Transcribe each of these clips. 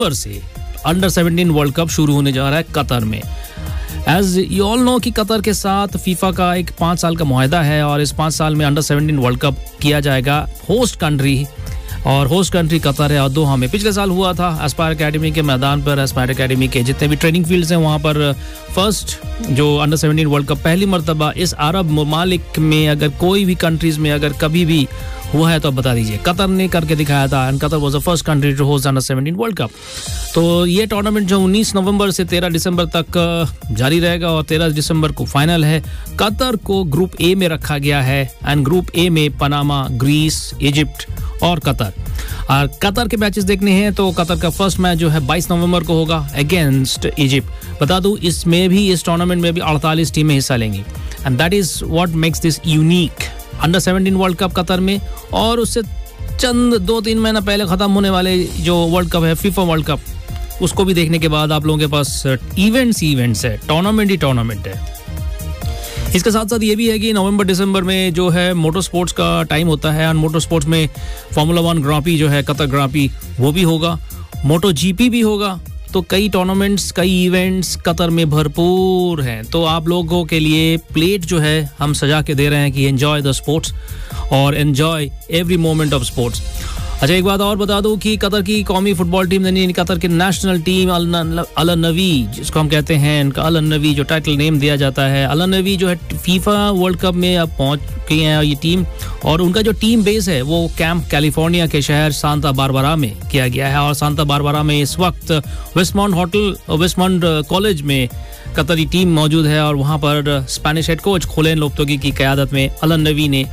पर से under 17 world cup शुरू होने जा रहा है कतर में। एज यू ऑल नो कि कतर के साथ फीफा का एक 5 साल का मुआहदा है और इस 5 साल में अंडर 17 वर्ल्ड कप किया जाएगा होस्ट कंट्री, और होस्ट कंट्री कतर है और दोहा में। पिछले साल हुआ था एस्पायर एकेडमी के मैदान पर। एस्पायर एकेडमी के जितने भी ट्रेनिंग फील्ड्स हैं वहाँ पर फर्स्ट जो अंडर 17 वर्ल्ड कप पहली मरतबा इस अरब ममालिक में अगर कोई भी कंट्रीज में अगर कभी भी हुआ है तो आप बता दीजिए। कतर ने करके दिखाया था and Qatar was the first country to host under 17 world cup. तो ये टूर्नामेंट जो 19 नवंबर से 13 दिसंबर तक जारी रहेगा और 13 दिसंबर को फाइनल है। कतर को ग्रुप ए में रखा गया है एंड ग्रुप ए में पनामा, ग्रीस, इजिप्ट और कतर। और कतर के मैचेस देखने हैं तो कतर का फर्स्ट मैच जो है 22 नवंबर को होगा अगेंस्ट इजिप्ट। बता दूं इसमें भी इस टूर्नामेंट में भी 48 टीमें हिस्सा लेंगी and that is what makes this unique. Under 17 world cup Qatar में और उससे चंद 2-3 महीना पहले खत्म होने वाले जो वर्ल्ड कप है फीफा वर्ल्ड कप, उसको भी देखने के बाद आप लोगों के पास इवेंट्स है, टूर्नामेंट है। इसके साथ साथ ये भी है कि नवंबर दिसंबर में जो है मोटर स्पोर्ट्स का टाइम होता है और मोटर स्पोर्ट्स में फार्मूला 1 ग्रां प्री जो है कतर ग्रां प्री वो भी होगा, मोटो जीपी भी होगा। तो कई टूर्नामेंट्स, कई इवेंट्स कतर में भरपूर हैं। तो आप लोगों के लिए प्लेट जो है हम सजा के दे रहे हैं कि एंजॉय द स्पोर्ट्स और enjoy every moment of sports. अच्छा, एक बात और बता दूं कि कतर की कौमी फुटबॉल टीम यानी कतर की नेशनल टीम अल नवी जिसको हम कहते हैं, इनका अल नवी जो टाइटल नेम दिया जाता है, अल नवी जो है फीफा वर्ल्ड कप में अब पहुंच गई है ये टीम। और उनका जो टीम बेस है वो कैंप कैलिफोर्निया के शहर सांता बारबरा में किया गया है और सांता बारबरा में इस वक्त वेस्टमॉन्ट कॉलेज में कतरी टीम मौजूद है और वहाँ पर स्पेनिश हेड कोच खोलेन लोपतोगी की क़यादत में अल नवी ने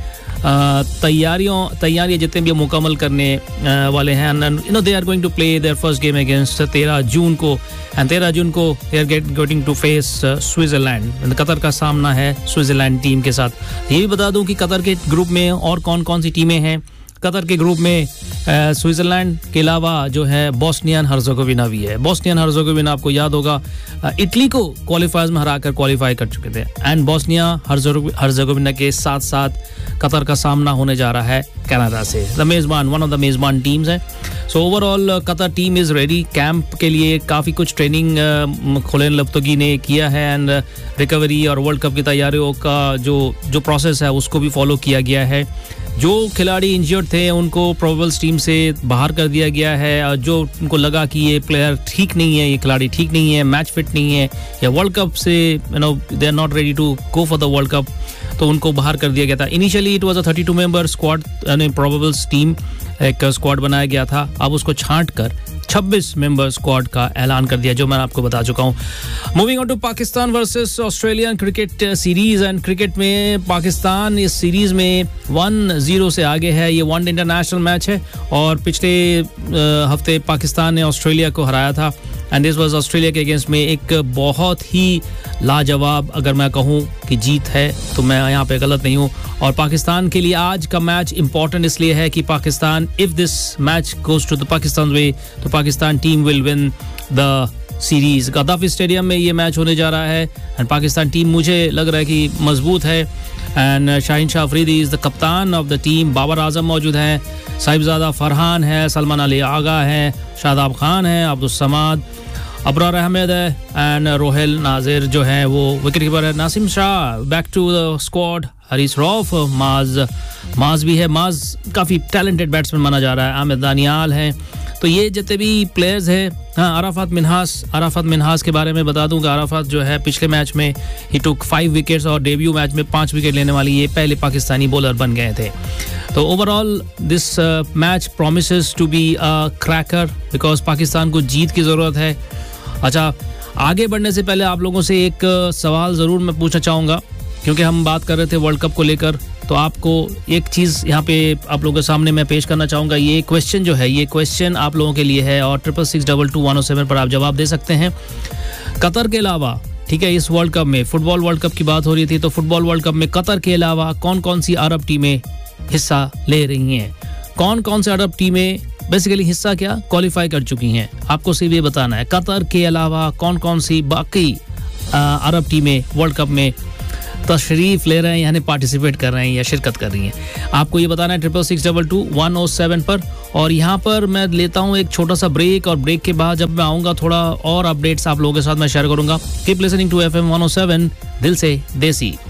तैयारियां जितने भी मुकम्मल करने वाले हैं। They are going to play there first game against 13 जून को एंड 13 जून को they are going to face Switzerland. Qatar का सामना है स्विट्जरलैंड टीम के साथ। ये भी बता दूं कि कतर के ग्रुप में और कौन कौन सी टीमें हैं। कतर के ग्रुप में स्विट्जरलैंड के अलावा जो है बोस्नियन हर्जेगोविना भी है। बोस्नियन हर्जेगोविना आपको याद होगा इटली को क्वालिफायर्स में हराकर क्वालिफाई कर चुके थे एंड बोस्निया हर्जेगोविना के साथ साथ कतर का सामना होने जा रहा है कनाडा से। वन ऑफ द मेजबान टीम्स है। So overall Qatar team is ready. Camp के लिए काफ़ी कुछ ट्रेनिंग खोलेन लोपतोगी ने किया है एंड रिकवरी और वर्ल्ड कप की तैयारियों का जो प्रोसेस है उसको भी फॉलो किया गया है। जो खिलाड़ी इंजर्ड थे उनको प्रोबेबल्स टीम से बाहर कर दिया गया है और जो उनको लगा कि ये प्लेयर ठीक नहीं है, ये खिलाड़ी ठीक नहीं है, मैच फिट नहीं है या वर्ल्ड कप से they are not ready to go for the world cup, तो उनको बाहर कर दिया गया था। Initially it was a 32 member squad यानी प्रोबेबल्स टीम एक स्क्वाड बनाया गया था। अब उसको छांट कर 26 मेंबर स्क्वाड का ऐलान कर दिया जो मैं आपको बता चुका हूं। Moving on to Pakistan versus Australian cricket series and cricket में पाकिस्तान इस सीरीज में 1-0 से आगे है। ये वन इंटरनेशनल मैच है और पिछले हफ्ते पाकिस्तान ने ऑस्ट्रेलिया को हराया था एंड दिस वाज ऑस्ट्रेलिया के अगेंस्ट में एक बहुत ही लाजवाब, अगर मैं कहूं कि जीत है तो मैं यहाँ पे गलत नहीं हूं। और पाकिस्तान के लिए आज का मैच इंपॉर्टेंट इसलिए है कि Pakistan if this match goes to the Pakistan वे तो Pakistan team will win the series. Gaddafi stadium में ये मैच होने जा रहा है एंड पाकिस्तान टीम मुझे लग रहा है कि मजबूत है and Shaheen Shah Afridi is the कप्तान of the team. Babar Azam मौजूद हैं, साहिबजादा फरहान है, सलमान अली आगा है, शादाब खान है, अब्दुल समाद, अबरार अहमद है एंड रोहेल नाजिर जो है वो विकेट कीपर है। नासिम Shah back to the squad, हरीस रऊफ, माज भी है। माज काफ़ी टैलेंटेड बैट्समैन माना जा रहा है। आमिर दानियाल है। तो ये जितने भी प्लेयर्स हैं, हाँ अराफात मिन्हास के बारे में बता दूं कि अराफात जो है पिछले मैच में ही टुक 5 विकेट्स और डेब्यू मैच में 5 विकेट लेने वाली ये पहले पाकिस्तानी बॉलर बन गए थे। तो overall this match promises to be a cracker because Pakistan को जीत की ज़रूरत है। अच्छा, आगे बढ़ने से पहले आप लोगों से एक सवाल ज़रूर मैं पूछना चाहूँगा क्योंकि हम बात कर रहे थे वर्ल्ड कप को लेकर। तो आपको एक चीज़ यहाँ पे आप लोगों के सामने मैं पेश करना चाहूँगा। ये क्वेश्चन जो है, ये क्वेश्चन आप लोगों के लिए है और 66622107 पर आप जवाब दे सकते हैं। कतर के अलावा, ठीक है, इस वर्ल्ड कप में फुटबॉल वर्ल्ड कप की बात हो रही थी, तो फुटबॉल वर्ल्ड कप में कतर के अलावा कौन कौन सी अरब टीमें हिस्सा ले रही हैं? कौन कौन से अरब टीमें बेसिकली हिस्सा क्या क्वालिफाई कर चुकी हैं? आपको सिर्फ ये बताना है कतर के अलावा कौन कौन सी बाकी अरब टीमें वर्ल्ड कप में तशरीफ ले रहे हैं यानी पार्टिसिपेट कर रहे हैं या शिरकत कर रही हैं। आपको ये बताना है 66622107 पर। और यहाँ पर मैं लेता हूँ एक छोटा सा ब्रेक, और ब्रेक के बाद जब मैं आऊँगा थोड़ा और अपडेट्स आप लोगों के साथ मैं शेयर करूँगा। कीप लिसनिंग टू FM 107, दिल से देसी।